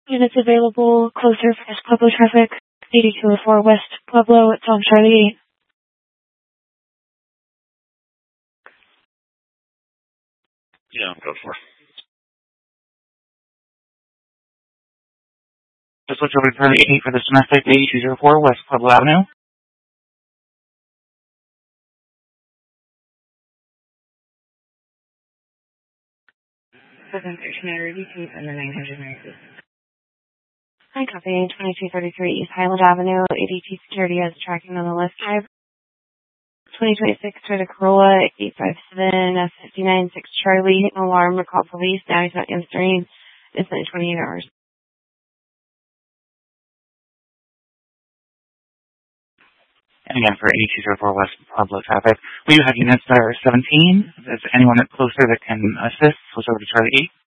Units available closer for Pueblo traffic. 8204 West Pueblo, it's on Charlie 8. Yeah, go for it. Just switch over to Charlie 8 for this domestic 8204 West Pueblo Avenue. Hi, copy. 2233 East Highland Avenue. ADT Security has tracking on the left side. 2026 Toyota Corolla 857 F59 6 Charlie. Hit an alarm. Call police. Now he's not answering. It's been 28 hours. And again, for 8204 West Pueblo traffic, we do have units that are 17. If there's anyone closer that can assist, switch over to Charlie 8.